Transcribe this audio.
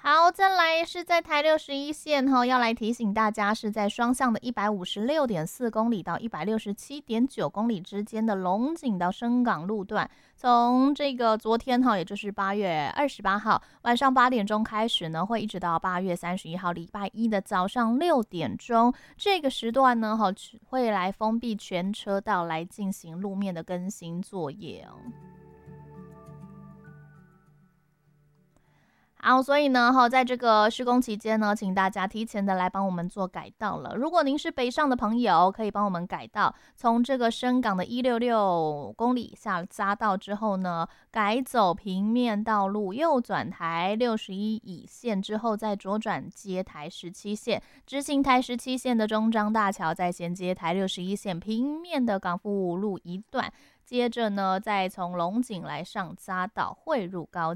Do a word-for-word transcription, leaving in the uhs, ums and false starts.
好，再来是在台六十一线哈，要来提醒大家是在双向的一百五十六点四公里到一百六十七点九公里之间的龙井到深港路段，从这个昨天哈，也就是八月二十八号晚上八点钟开始呢，会一直到八月三十一号礼拜一的早上六点钟，这个时段呢哈，会来封闭全车道来进行路面的更新作业哦。好，所以呢，哈，在这个施工期间呢，请大家提前的来帮我们做改道了。如果您是北上的朋友，可以帮我们改道，从这个深港的一六六公里下匝道之后呢，改走平面道路，右转台六十一乙线之后，再左转接台十七线，直行台十七线的中彰大桥，再衔接台六十一线平面的港富五路一段。接着呢，再从龙井来上匝道汇入高